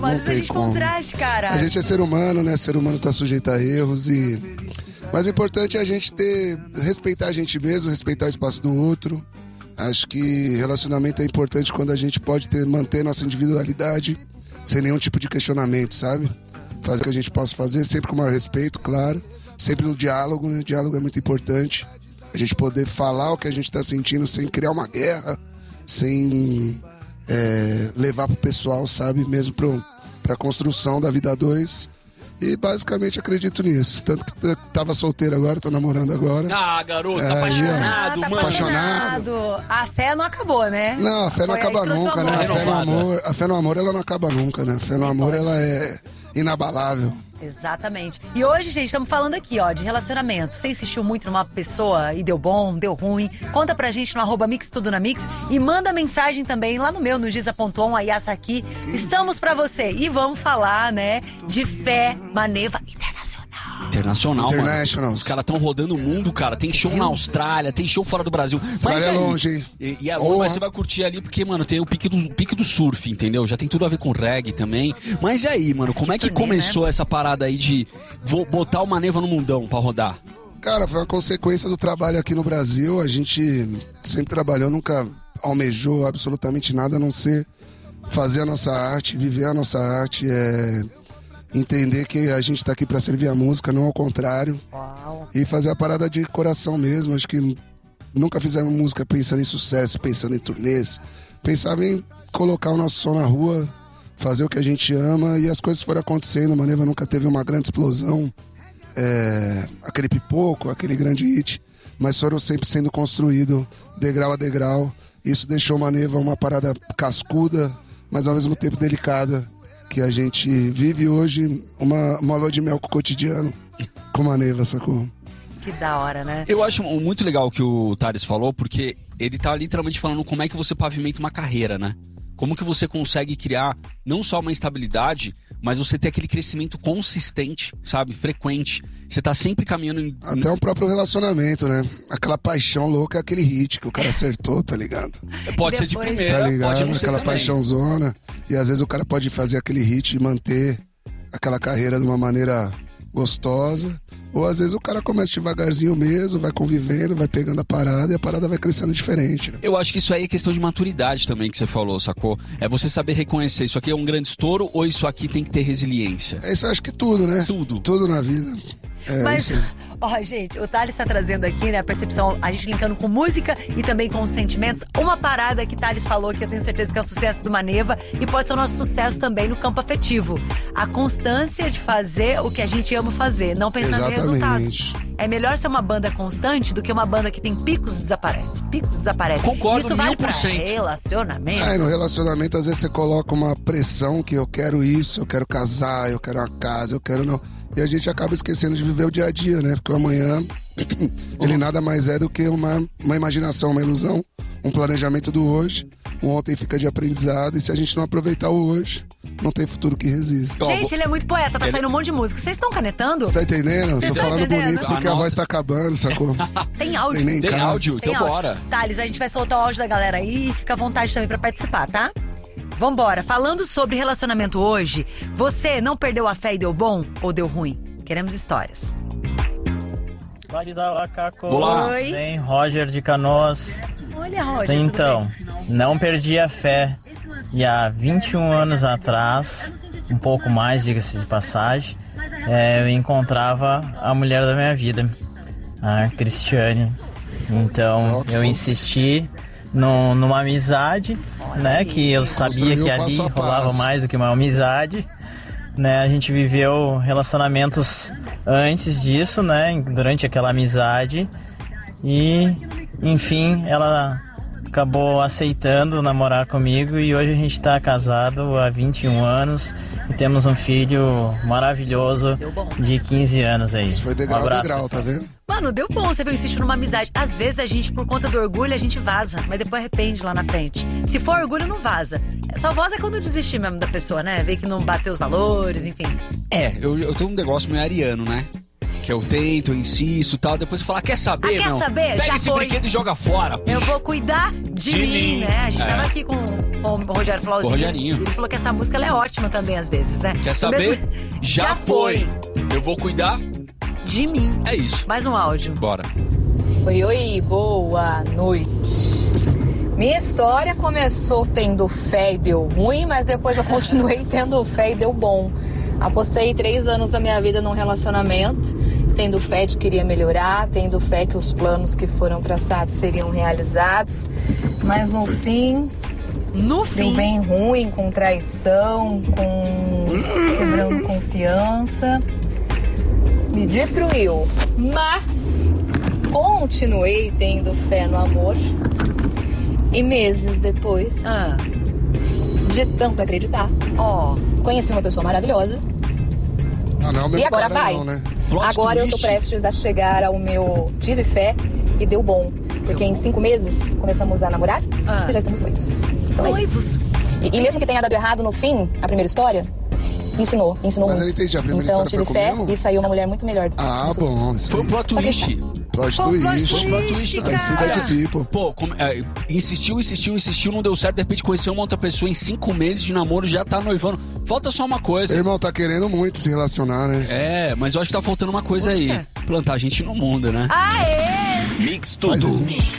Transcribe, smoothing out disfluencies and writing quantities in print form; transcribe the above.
Mas a gente foi um traje, cara. A gente é ser humano, né? Ser humano tá sujeito a erros e... Mas o importante é a gente respeitar a gente mesmo, respeitar o espaço do outro. Acho que relacionamento é importante quando a gente pode manter nossa individualidade sem nenhum tipo de questionamento, sabe? Fazer o que a gente possa fazer, sempre com o maior respeito, claro. Sempre no diálogo, né? O diálogo é muito importante. A gente poder falar o que a gente tá sentindo sem criar uma guerra, sem levar pro pessoal, sabe? Mesmo pra construção da vida a dois. E basicamente acredito nisso. Tanto que tava solteiro agora, tô namorando agora. Ah, garoto, apaixonado, mano. Apaixonado. A fé não acabou, né? Não, a fé não acaba nunca, né? A fé no amor, ela não acaba nunca, né? A fé no amor, ela é inabalável. Exatamente. E hoje, gente, estamos falando aqui, ó, de relacionamento. Você insistiu muito numa pessoa e deu bom, deu ruim? Conta pra gente no @mixtudonamix e manda mensagem também lá no meu, no Giza.on, a Yassa aqui. Estamos pra você. E vamos falar, né, de fé, Maneva Internacional. Mano. Os caras estão rodando o mundo, cara. Tem show na Austrália, tem show fora do Brasil. Mas é longe, hein? E agora você vai curtir ali, porque, mano, tem o pique do surf, entendeu? Já tem tudo a ver com reggae também. Mas e aí, mano, como é que começou essa parada aí de botar o Maneva no mundão pra rodar? Cara, foi uma consequência do trabalho aqui no Brasil. A gente sempre trabalhou, nunca almejou absolutamente nada a não ser fazer a nossa arte, viver a nossa arte, entender que a gente tá aqui pra servir a música, não ao contrário. Uau. E fazer a parada de coração mesmo. Acho que nunca fizemos música pensando em sucesso, pensando em turnês. Pensava em colocar o nosso som na rua, fazer o que a gente ama, e as coisas foram acontecendo. A Maneva nunca teve uma grande explosão, aquele pipoco, aquele grande hit, mas foram sempre sendo construído degrau a degrau. Isso deixou a Maneva uma parada cascuda, mas ao mesmo tempo delicada, que a gente vive hoje uma lua de mel com o cotidiano, com a Maneva, sacou? Que da hora, né? Eu acho muito legal o que o Thales falou, porque ele tá literalmente falando como é que você pavimenta uma carreira, né? Como que você consegue criar não só uma estabilidade, mas você ter aquele crescimento consistente, sabe? Frequente. Você tá sempre caminhando Até um próprio relacionamento, né? Aquela paixão louca é aquele hit que o cara acertou, tá ligado? Pode ser de primeira, tá ligado? pode não ser aquela também. paixãozona. E às vezes o cara pode fazer aquele hit e manter aquela carreira de uma maneira gostosa. Ou às vezes o cara começa devagarzinho mesmo, vai convivendo, vai pegando a parada e a parada vai crescendo diferente, né? Eu acho que isso aí é questão de maturidade também que você falou, sacou? É você saber reconhecer, isso aqui é um grande estouro ou isso aqui tem que ter resiliência? Isso eu acho que tudo, né? Tudo na vida. Mas, ó, gente, o Thales tá trazendo aqui, né, a percepção, a gente linkando com música e também com os sentimentos. Uma parada que Thales falou, que eu tenho certeza que é o sucesso do Maneva e pode ser o nosso sucesso também no campo afetivo. A constância de fazer o que a gente ama fazer, não pensando em resultado. É melhor ser uma banda constante do que uma banda que tem picos e desaparece. Picos e desaparece. Concordo, isso vale pra 1000%. relacionamento. No relacionamento, às vezes você coloca uma pressão que eu quero isso, eu quero casar, eu quero uma casa, eu quero não... E a gente acaba esquecendo de viver o dia a dia, né? Porque o amanhã, ele nada mais é do que uma imaginação, uma ilusão, um planejamento do hoje. O ontem fica de aprendizado e se a gente não aproveitar o hoje, não tem futuro que resista. Gente, ele é muito poeta, tá saindo um monte de música. Vocês estão canetando? Você tá entendendo? Tô falando bonito porque a voz tá acabando, sacou? Tem áudio. Tem áudio, então bora. Thales, a gente vai soltar o áudio da galera aí e fica à vontade também pra participar, tá? Vambora, falando sobre relacionamento hoje, você não perdeu a fé e deu bom ou deu ruim? Queremos histórias. Olá. Oi. Bem, Roger de Canoas. Olha, Roger, Então, não perdi a fé. E há 21 anos atrás, um pouco mais, diga-se de passagem, eu encontrava a mulher da minha vida, a Cristiane. Então, eu insisti numa amizade, né, que eu sabia que ali rolava mais do que uma amizade, né, a gente viveu relacionamentos antes disso, né, durante aquela amizade e, enfim, ela acabou aceitando namorar comigo e hoje a gente está casado há 21 anos e temos um filho maravilhoso de 15 anos aí. Isso foi degrau a degrau, tá vendo? Mano, deu bom, você viu, insistir numa amizade. Às vezes a gente, por conta do orgulho, a gente vaza, mas depois arrepende lá na frente. Se for orgulho, não vaza. Só vaza quando desistir mesmo da pessoa, né? Ver que não bateu os valores, enfim. Eu tenho um negócio meio ariano, né? Que eu tento, eu insisto e tal. Depois você fala, quer saber, quer meu? saber? Pega Já esse foi. brinquedo e joga fora. Eu vou cuidar de mim, né? A gente tava aqui com o Rogério Flauzinho. Com o Rogerinho. Ele falou que essa música ela é ótima também, às vezes, né? Quer saber? Já foi. Eu vou cuidar de mim. É isso. Mais um áudio. Bora. Oi, boa noite. Minha história começou tendo fé e deu ruim, mas depois eu continuei tendo fé e deu bom. Apostei 3 anos da minha vida num relacionamento, tendo fé de que queria melhorar, tendo fé que os planos que foram traçados seriam realizados, mas no fim deu bem ruim, com traição, quebrando confiança, me destruiu, mas continuei tendo fé no amor e meses depois de tanto acreditar, conheci uma pessoa maravilhosa. E agora vai. Não, né? Agora eu tô prestes a chegar ao meu tive fé e deu bom. Porque em 5 meses começamos a namorar e já estamos noivos. Então noivos? É isso. E mesmo que tenha dado errado no fim, a primeira história, ensinou Mas muito. eu não entendi, a primeira Então história tive foi fé comigo? e saiu uma mulher muito melhor. Bom. Foi um plot twist. Plot twist, cara. de people. Pô, insistiu, não deu certo, de repente conheceu uma outra pessoa em 5 meses de namoro, já tá noivando. Falta só uma coisa. Irmão, tá querendo muito se relacionar, né? É, mas eu acho que tá faltando uma coisa aí. Plantar gente no mundo, né? Aê! Mix tudo.